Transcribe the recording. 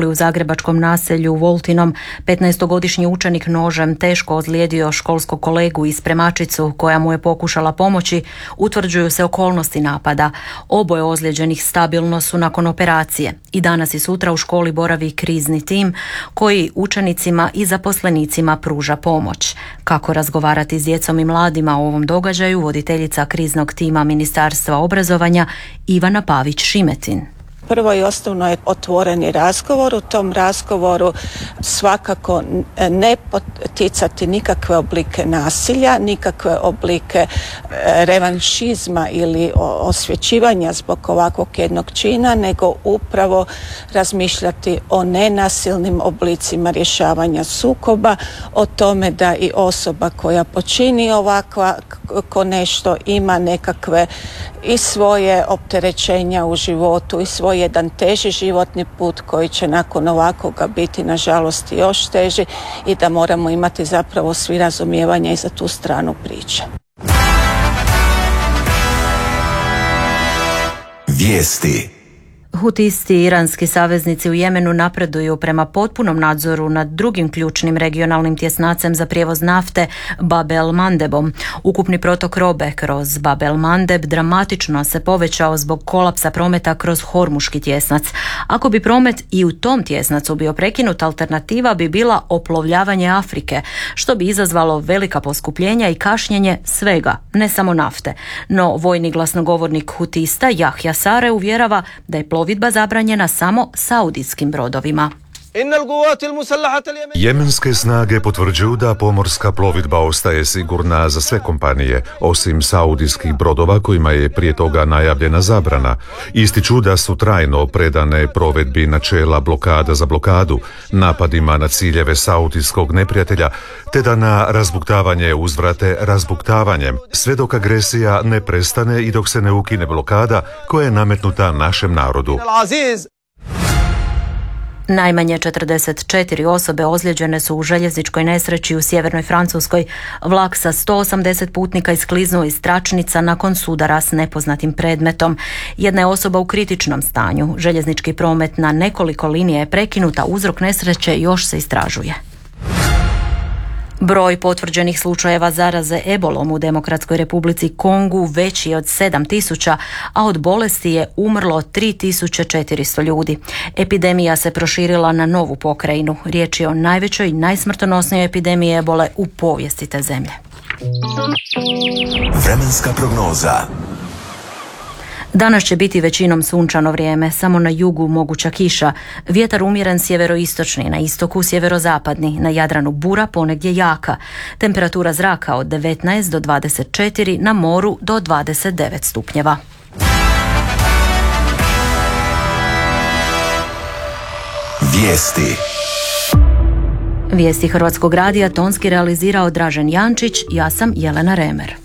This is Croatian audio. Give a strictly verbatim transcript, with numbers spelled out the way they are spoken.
školi u zagrebačkom naselju Voltinom petnaestogodišnji učenik nožem teško ozlijedio školskog kolegu i spremačicu koja mu je pokušala pomoći, utvrđuju se okolnosti napada. Oboje ozlijeđenih stabilno su nakon operacije i danas i sutra u školi boravi krizni tim koji učenicima i zaposlenicima pruža pomoć. Kako razgovarati s djecom i mladima o ovom događaju, voditeljica kriznog tima Ministarstva obrazovanja Ivana Pavić-Šimetin. Prvo i osnovno je otvoreni razgovor. U tom razgovoru svakako ne poticati nikakve oblike nasilja, nikakve oblike revanšizma ili osvećivanja zbog ovakvog jednog čina, nego upravo razmišljati o nenasilnim oblicima rješavanja sukoba, o tome da i osoba koja počini ovakva ko nešto ima nekakve i svoje opterećenja u životu i svoj jedan teži životni put koji će nakon ovakvoga biti nažalost još teži i da moramo imati zapravo svi razumijevanja i za tu stranu priče. Vijesti. Hutisti i iranski saveznici u Jemenu napreduju prema potpunom nadzoru nad drugim ključnim regionalnim tjesnacem za prijevoz nafte Bab el-Mandebom. Ukupni protok robe kroz Bab el-Mandeb dramatično se povećao zbog kolapsa prometa kroz Hormuški tjesnac. Ako bi promet i u tom tjesnacu bio prekinut, alternativa bi bila oplovljavanje Afrike, što bi izazvalo velika poskupljenja i kašnjenje svega, ne samo nafte. No, vojni glasnogovornik Hutista Jahja Sare uvjerava da je plovidba zabranjena samo saudijskim brodovima. Jemenske snage potvrđuju da pomorska plovidba ostaje sigurna za sve kompanije, osim saudijskih brodova kojima je prije toga najavljena zabrana. Ističu da su trajno predane provedbi načela blokada za blokadu, napadima na ciljeve saudijskog neprijatelja, te da na razbuktavanje uzvrate razbuktavanjem, sve dok agresija ne prestane i dok se ne ukine blokada koja je nametnuta našem narodu. Najmanje četrdeset četiri osobe ozlijeđene su u željezničkoj nesreći u sjevernoj Francuskoj. Vlak sa sto osamdeset putnika iskliznuo iz tračnica nakon sudara s nepoznatim predmetom. Jedna je osoba u kritičnom stanju. Željeznički promet na nekoliko linija je prekinuta, uzrok nesreće još se istražuje. Broj potvrđenih slučajeva zaraze ebolom u Demokratskoj Republici Kongu veći je od sedam tisuća, a od bolesti je umrlo tri tisuće četiristo ljudi. Epidemija se proširila na novu pokrajinu. Riječ je o najvećoj i najsmrtonosnijoj epidemiji ebole u povijesti te zemlje. Vremenska prognoza. Danas će biti većinom sunčano vrijeme, samo na jugu moguća kiša, vjetar umjeren sjeveroistočni, na istoku sjeverozapadni, na Jadranu bura ponegdje jaka, temperatura zraka od devetnaest do dvadeset četiri, na moru do dvadeset devet stupnjeva. Vijesti. Vijesti Hrvatskog radija tonski realizirao Dražen Jančić, ja sam Jelena Remer.